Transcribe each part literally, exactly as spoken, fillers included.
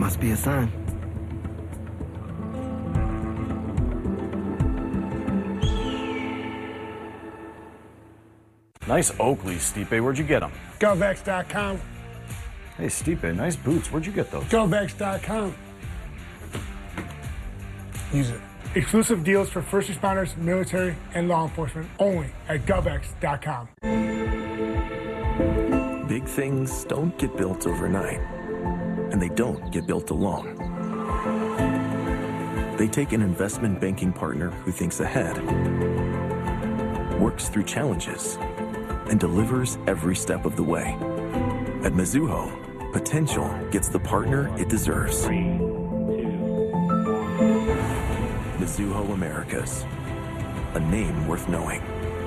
Must be a sign. Nice Oakleys, Stipe. Where'd you get them? Govex dot com. Hey, Stipe, nice boots. Where'd you get those? Govex dot com. Use it. Exclusive deals for first responders, military, and law enforcement only at Govex dot com. Big things don't get built overnight, and they don't get built alone. They take an investment banking partner who thinks ahead, works through challenges, and delivers every step of the way. At Mizuho, potential gets the partner it deserves. Three, two, Mizuho Americas, a name worth knowing.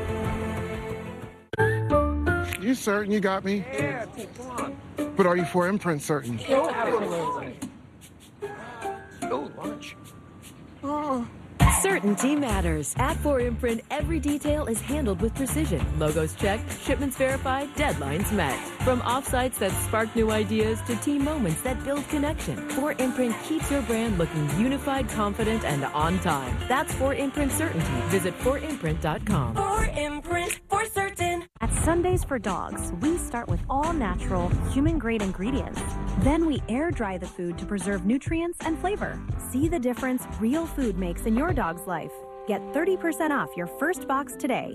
You certain you got me? Yeah, come on. But are you for imprint certain? Oh, absolutely. Oh, lunch. Oh. Certainty matters. At four imprint, every detail is handled with precision. Logos checked, shipments verified, deadlines met. From offsites that spark new ideas to team moments that build connection, four imprint keeps your brand looking unified, confident, and on time. That's four imprint certainty. Visit four imprint dot com. four imprint for certain. At Sundays for Dogs, we start with all natural, human-grade ingredients. Then we air dry the food to preserve nutrients and flavor. See the difference real food makes in your dog's life. Get thirty percent off your first box today.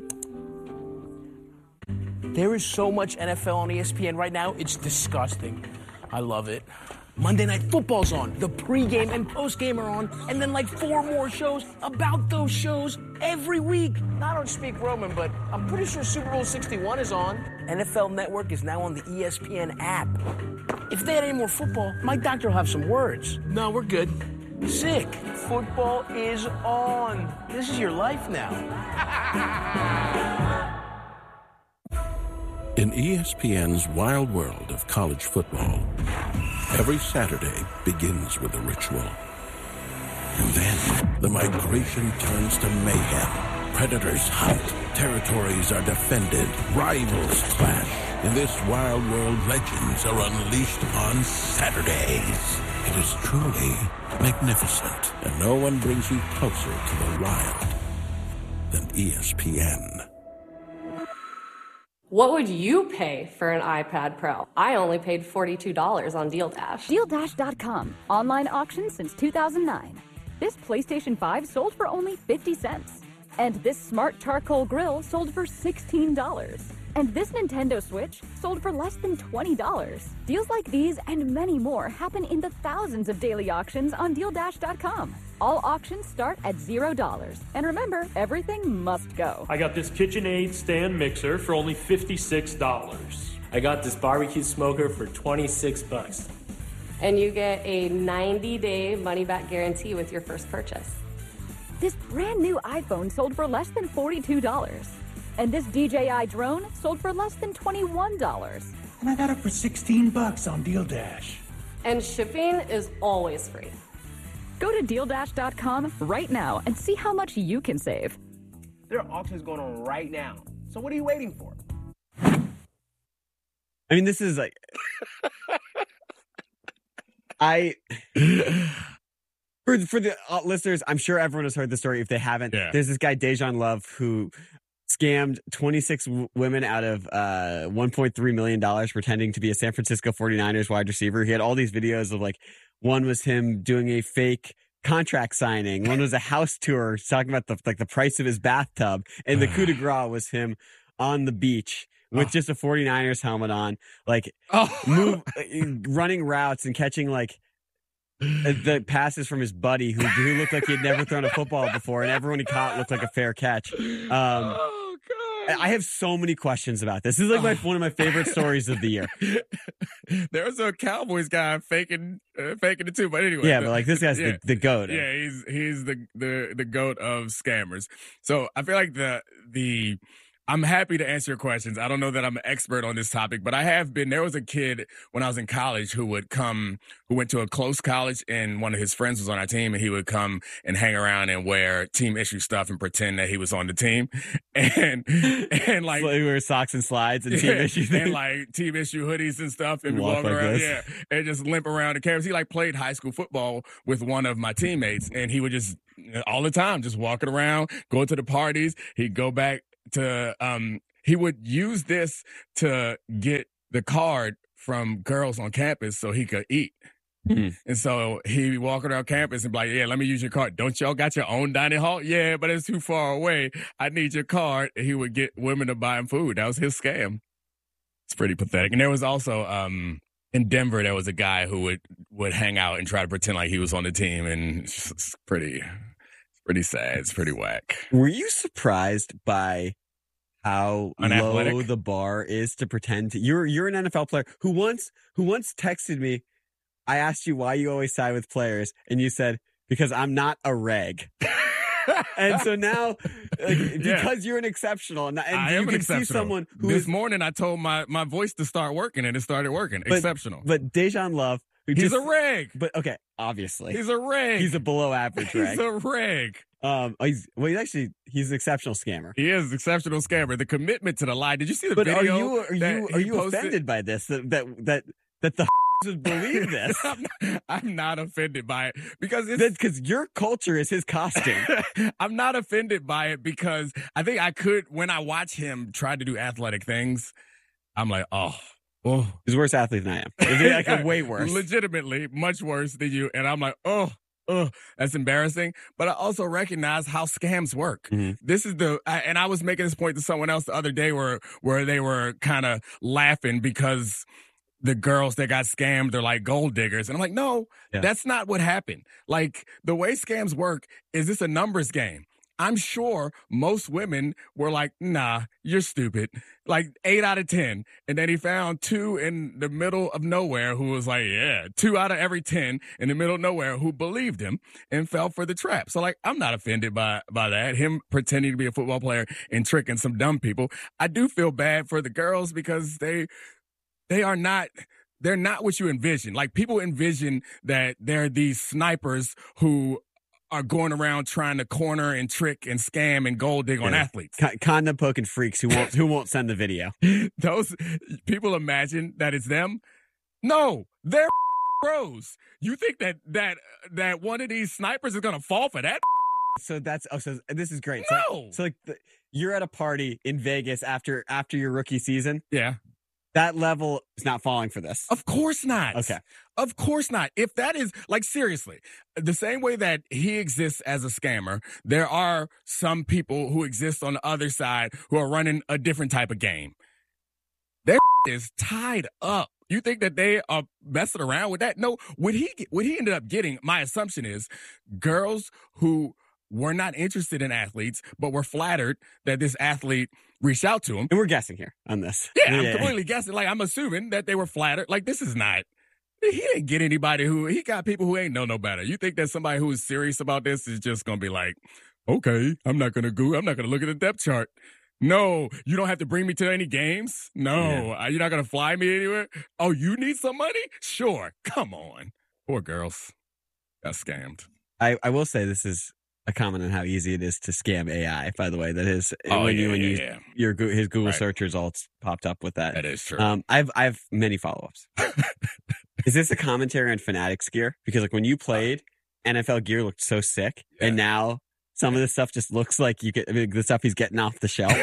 There is so much N F L on E S P N right now, it's disgusting. I love it. Monday Night Football's on, the pregame and postgame are on, and then like four more shows about those shows every week. I don't speak Roman, but I'm pretty sure Super Bowl sixty-one is on. N F L Network is now on the E S P N app. If they had any more football, my doctor will have some words. No, we're good. Sick. Football is on. This is your life now. In E S P N's wild world of college football, every Saturday begins with a ritual. And then the migration turns to mayhem. Predators hunt, territories are defended, rivals clash. In this wild world, legends are unleashed on Saturdays. It is truly magnificent, and no one brings you closer to the wild than E S P N. What would you pay for an iPad Pro? I only paid forty-two dollars on Deal Dash. Deal Dash dot com. Online auction since two thousand nine. This PlayStation five sold for only fifty cents. And this smart charcoal grill sold for sixteen dollars. And this Nintendo Switch sold for less than twenty dollars. Deals like these and many more happen in the thousands of daily auctions on Deal Dash dot com. All auctions start at zero dollars. And remember, everything must go. I got this KitchenAid stand mixer for only fifty-six dollars. I got this barbecue smoker for twenty-six bucks. And you get a ninety-day money-back guarantee with your first purchase. This brand new iPhone sold for less than forty-two dollars. And this D J I drone sold for less than twenty-one dollars. And I got it for sixteen bucks on Deal Dash. And shipping is always free. Go to Deal Dash dot com right now and see how much you can save. There are auctions going on right now. So what are you waiting for? I mean, this is like... I... For, for the uh, listeners, I'm sure everyone has heard the story. If they haven't, Yeah. There's this guy, Dejan Love, who scammed twenty-six w- women out of uh, one point three million dollars pretending to be a San Francisco forty-niners wide receiver. He had all these videos of like, one was him doing a fake contract signing. One was a house tour talking about the like the price of his bathtub. And the coup de grace was him on the beach with Oh. just a forty-niners helmet on, like Oh. move, running routes and catching like the passes from his buddy who, who looked like he had never thrown a football before, and everyone he caught looked like a fair catch. Um, Oh, God. I have so many questions about this. This is like my, one of my favorite stories of the year. There was a Cowboys guy faking, uh, faking it too. But anyway, Yeah, the- but like this guy's yeah. the, the goat. Yeah, he's he's the the the goat of scammers. So I feel like the the I'm happy to answer your questions. I don't know that I'm an expert on this topic, but I have been. There was a kid when I was in college who would come, who went to a close college, and one of his friends was on our team, and he would come and hang around and wear team issue stuff and pretend that he was on the team, and and like so he wear socks and slides and yeah, team issue things. and like team issue hoodies and stuff, and Walk walk like around, this. yeah, and just limp around the campus. He like played high school football with one of my teammates, and he would just all the time just walking around, go to the parties. He'd go back to um. He would use this to get the card from girls on campus so he could eat. Mm-hmm. And so he'd be walking around campus and be like, yeah, let me use your card. Don't y'all got your own dining hall? Yeah, but it's too far away. I need your card. And he would get women to buy him food. That was his scam. It's pretty pathetic. And there was also, um, in Denver, there was a guy who would, would hang out and try to pretend like he was on the team. And it's, it's pretty, it's pretty sad. It's pretty whack. Were you surprised by how Unathletic? low the bar is to pretend to, you're you're an N F L player who once who once texted me. I asked you why you always side with players, and you said because I'm not a reg. And so now, like, because Yeah. you're an exceptional, and, and I you am an can see exceptional. someone who this is, morning I told my, my voice to start working, and it started working. but, Exceptional. But Dejan Love, who He's just, a reg. But okay, obviously He's a reg. he's a below average reg. He's a reg. Um, oh, he's well, he's actually he's an exceptional scammer. He is an exceptional scammer. The commitment to the lie. Did you see the But video? are you are that you are he you posted? offended by this? That that that that the would believe this? I'm, not, I'm not offended by it because it's because your culture is his costume. I'm not offended by it because I think I could when I watch him try to do athletic things. I'm like, oh. Oh, he's a worse athlete than I am. He's like way worse. Legitimately, much worse than you. And I'm like, oh, oh, that's embarrassing. But I also recognize how scams work. Mm-hmm. This is the, I, and I was making this point to someone else the other day where, where they were kind of laughing because the girls that got scammed are like gold diggers. And I'm like, no, Yeah. that's not what happened. Like the way scams work is this a numbers game. I'm sure most women were like, nah, you're stupid. Like eight out of ten. And then he found two in the middle of nowhere who was like, yeah, two out of every ten in the middle of nowhere who believed him and fell for the trap. So like, I'm not offended by, by that. Him pretending to be a football player and tricking some dumb people. I do feel bad for the girls because they, they are not, they're not what you envision. Like people envision that they're these snipers who are going around trying to corner and trick and scam and gold dig on Yeah. athletes. Con- condom poking freaks who won't who won't send the video. Those people imagine that it's them. No, they're pros. You think that that that one of these snipers is gonna fall for that? So that's oh, so this is great. So, No. so like the, you're at a party in Vegas after after your rookie season. Yeah. That level is not falling for this. Of course not. Okay. Of course not. If that is, like, seriously, the same way that he exists as a scammer, there are some people who exist on the other side who are running a different type of game. Their is tied up. You think that they are messing around with that? No. What he, what he ended up getting, my assumption is, girls who were not interested in athletes, but were flattered that this athlete reached out to him. And we're guessing here on this. Yeah, I'm completely guessing. Like, I'm assuming that they were flattered. Like, this is not, he didn't get anybody who, he got people who ain't know no better. You think that somebody who is serious about this is just going to be like, okay, I'm not going to go, I'm not going to look at the depth chart. No, you don't have to bring me to any games. No, Yeah. uh, you're not going to fly me anywhere. Oh, you need some money? Sure. Come on. Poor girls. Got scammed. I, I will say this is a comment on how easy it is to scam A I, by the way. That is Oh, when yeah, you when yeah, you yeah. your Goo- his Google Right. search results popped up with that. That is true. Um, I've I've many follow-ups. Is this a commentary on Fanatics gear? Because like when you played, N F L gear looked so sick, Yeah. and now some of this stuff just looks like you get I mean, the stuff he's getting off the shelf.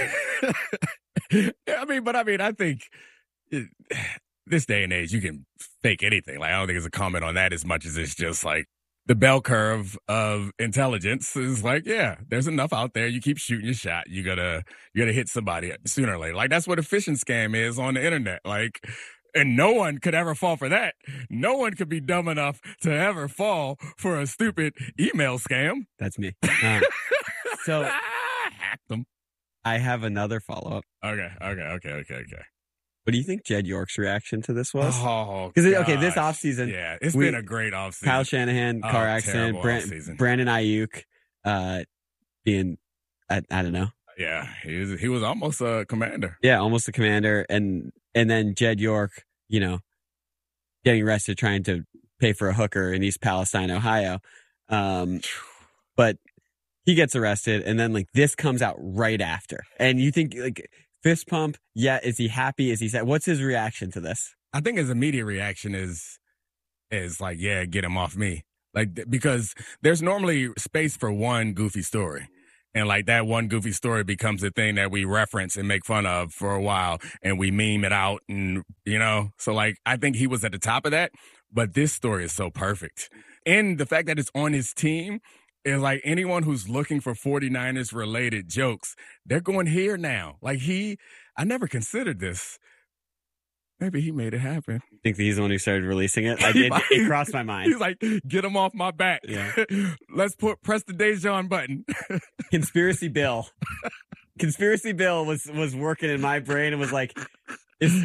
Yeah, I mean, but I mean, I think it, this day and age, you can fake anything. Like, I don't think it's a comment on that as much as it's just like the bell curve of intelligence is like, yeah, there's enough out there. You keep shooting your shot. You gotta, you gotta hit somebody sooner or later. Like, that's what a phishing scam is on the internet. Like, and no one could ever fall for that. No one could be dumb enough to ever fall for a stupid email scam. That's me. Uh, so Hacked them. I have another follow-up. Okay, okay, okay, okay, okay. What do you think Jed York's reaction to this was? Oh, Because okay, this gosh. offseason, Yeah, it's we- been a great offseason. Kyle Shanahan, car Oh, accident, terrible Brand, offseason. Brandon Ayuk uh, being, I, I don't know, Yeah, he was he was almost a commander. Yeah, almost a commander, and and then Jed York, you know, getting arrested trying to pay for a hooker in East Palestine, Ohio. Um, but he gets arrested, and then like this comes out right after, and you think like fist pump? Yeah, is he happy? Is he sad? What's his reaction to this? I think his immediate reaction is is like, yeah, get him off me, like because there's normally space for one goofy story. And like that one goofy story becomes a thing that we reference and make fun of for a while, and we meme it out, and you know, so like I think he was at the top of that, but this story is so perfect. And the fact that it's on his team is like anyone who's looking for 49ers related jokes, they're going here now. Like he, I never considered this. Maybe he made it happen. Think that he's the one who started releasing it? I did. It crossed my mind. He's like, get him off my back. Yeah. Let's put press the Dejan button. Conspiracy Bill. Conspiracy Bill was was working in my brain and was like, is...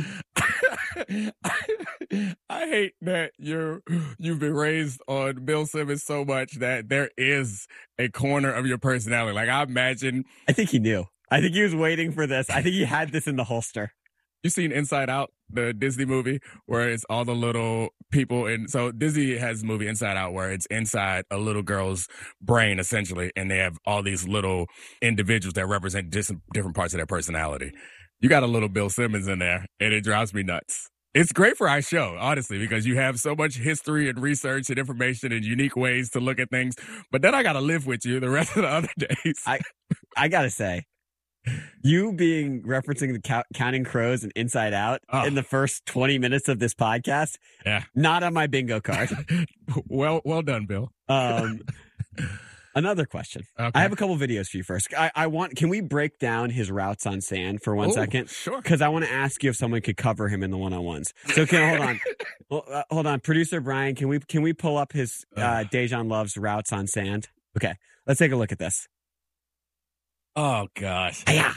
I hate that you're you've been raised on Bill Simmons so much that there is a corner of your personality. Like I imagine. I think he knew. I think he was waiting for this. I think he had this in the holster. You seen Inside Out, the Disney movie, where it's all the little people, and so Disney has a movie Inside Out where it's inside a little girl's brain essentially, and they have all these little individuals that represent just different parts of their personality. You got a little Bill Simmons in there, and it drives me nuts. It's great for our show, honestly, because you have so much history and research and information and unique ways to look at things. But then I got to live with you the rest of the other days. I, I gotta say. You being referencing the count, Counting Crows and Inside Out oh. in the first twenty minutes of this podcast, yeah, not on my bingo card. well, well done, Bill. Um, another question. Okay. I have a couple videos for you first. I, I want. Can we break down his routes on sand for one Ooh, second? Sure. Because I want to ask you if someone could cover him in the one on ones. So can hold on, well, uh, hold on, producer Brian. Can we can we pull up his uh, Dejan Love's routes on sand? Okay, let's take a look at this. Oh, gosh. Yeah.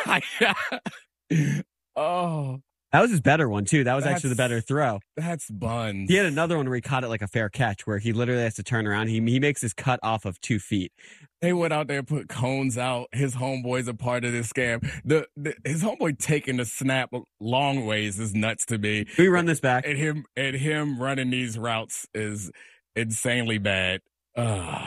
oh. That was his better one, too. That was That's, actually the better throw. That's buns. He had another one where he caught it like a fair catch, where he literally has to turn around. He he makes his cut off of two feet. They went out there and put cones out. His homeboy's a part of this scam. The, the His homeboy taking the snap long ways is nuts to me. Can we run this back? And him, and him running these routes is insanely bad. Ugh.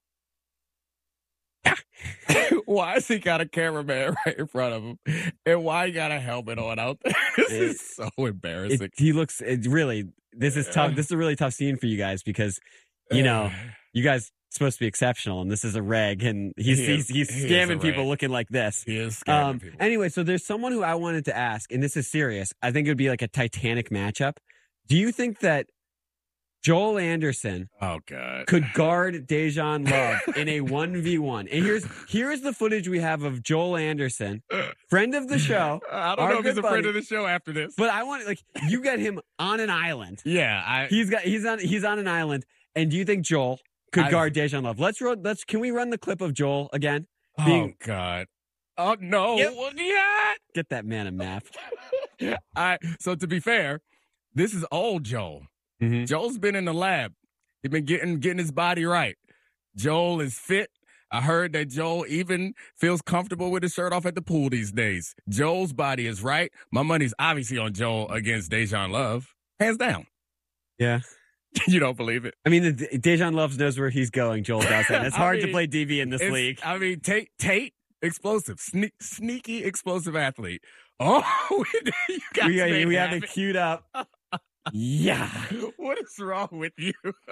Why has he got a cameraman right in front of him? And why he got a helmet on out there? This it, is so embarrassing. It, he looks, it really, this is tough. This is a really tough scene for you guys because, you know, you guys supposed to be exceptional and this is a reg and he's he is, he's, he's he scamming people looking like this. He is scamming um, people. Anyway, so there's someone who I wanted to ask, and this is serious. I think it would be like a Titanic matchup. Do you think that Joel Anderson oh, God. could guard Dejan Love in a one v one. And here's here's the footage we have of Joel Anderson, friend of the show. I don't know if he's a buddy, friend of the show after this. But I want like you get him on an island. Yeah, I, he's got he's on he's on an island. And do you think Joel could I, guard Dejan Love? Let's run. Let's can we run the clip of Joel again? Being, oh God. Oh no. Get, yeah. Get that man a map. I so to be fair, this is old Joel. Mm-hmm. Joel's been in the lab. He's been getting getting his body right. Joel is fit. I heard that Joel even feels comfortable with his shirt off at the pool these days. Joel's body is right. My money's obviously on Joel against Dejan Love. Hands down. Yeah. You don't believe it? I mean, the, Dejan Love knows where he's going. Joel doesn't. It's hard I mean, to play D V in this league. I mean, Tate, Tate, explosive, sne- sneaky, explosive athlete. Oh, you guys we, we have it it queued up. Yeah. What is wrong with you?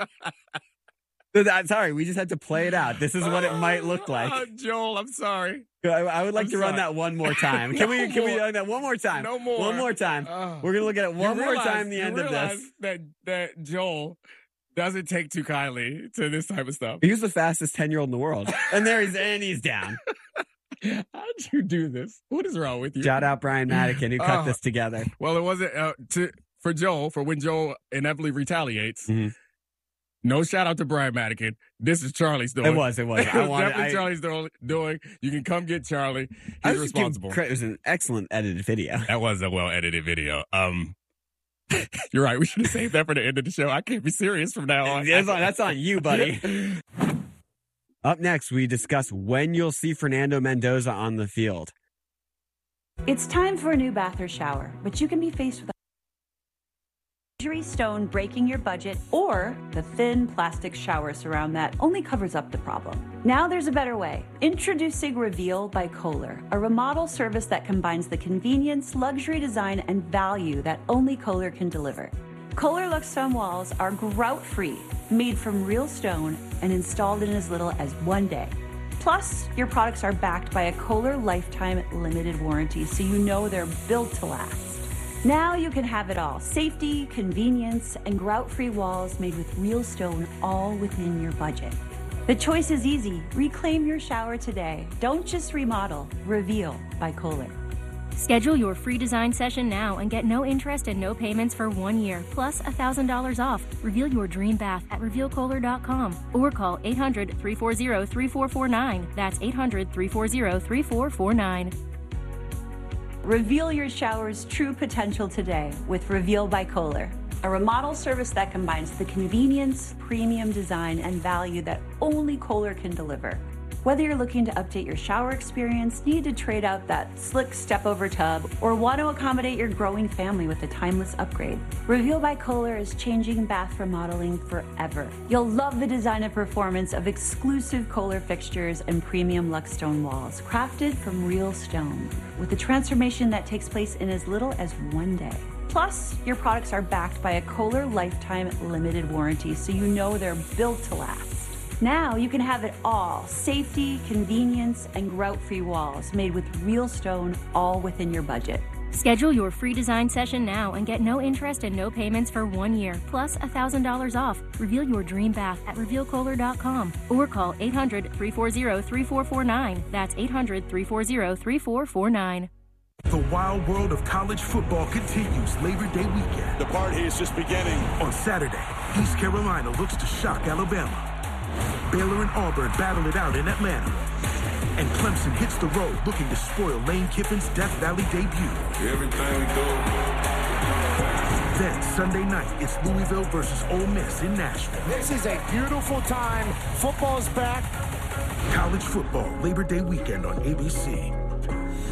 Sorry, we just had to play it out. This is what it might look like. Oh, Joel, I'm sorry. I, I would like I'm to sorry. run that one more time. Can no we can more. we run that one more time? No more. One more time. Uh, We're gonna look at it one more realize, time. The end of this. That that Joel doesn't take too kindly to this type of stuff. He was the fastest ten year old in the world, and there he's and he's down. How'd you do this? What is wrong with you? Shout out Brian Madigan who cut uh, this together. Well, it wasn't uh, to. For Joel, for when Joel inevitably retaliates, mm-hmm. no shout out to Brian Madigan. This is Charlie's doing. It was, it was. it I was wanted, definitely I, Charlie's doing, doing. You can come get Charlie. He's responsible. It was an excellent edited video. That was a well edited video. Um, you're right. We should have saved that for the end of the show. I can't be serious from now on. That's on, that's on you, buddy. Up next, we discuss when you'll see Fernando Mendoza on the field. It's time for a new bath or shower, but you can be faced with a luxury stone breaking your budget or the thin plastic shower surround that only covers up the problem. Now there's a better way. Introducing Reveal by Kohler, a remodel service that combines the convenience, luxury design, and value that only Kohler can deliver. Kohler Lux Stone walls are grout-free, made from real stone, and installed in as little as one day. Plus, your products are backed by a Kohler Lifetime Limited Warranty, so you know they're built to last. Now you can have it all. Safety, convenience, and grout-free walls made with real stone, all within your budget. The choice is easy. Reclaim your shower today. Don't just remodel. Reveal by Kohler. Schedule your free design session now and get no interest and no payments for one year, plus one thousand dollars off. Reveal your dream bath at reveal kohler dot com or call eight hundred, three four zero, three four four nine. That's eight hundred, three four zero, three four four nine. Reveal your shower's true potential today with Reveal by Kohler, a remodel service that combines the convenience, premium design, and value that only Kohler can deliver. Whether you're looking to update your shower experience, need to trade out that slick step-over tub, or want to accommodate your growing family with a timeless upgrade, Reveal by Kohler is changing bath remodeling forever. You'll love the design and performance of exclusive Kohler fixtures and premium Lux Stone walls, crafted from real stone, with a transformation that takes place in as little as one day. Plus, your products are backed by a Kohler Lifetime Limited Warranty, so you know they're built to last. Now you can have it all. Safety, convenience, and grout-free walls made with real stone, all within your budget. Schedule your free design session now and get no interest and no payments for one year, plus one thousand dollars off. Reveal your dream bath at reveal kohler dot com or call eight hundred, three four zero, three four four nine. That's eight hundred, three four zero, three four four nine. The wild world of college football continues Labor Day weekend. The party is just beginning. On Saturday, East Carolina looks to shock Alabama. Baylor and Auburn battle it out in Atlanta. And Clemson hits the road looking to spoil Lane Kiffin's Death Valley debut. Everything we do. Then Sunday night, it's Louisville versus Ole Miss in Nashville. This is a beautiful time. Football's back. College football Labor Day weekend on A B C.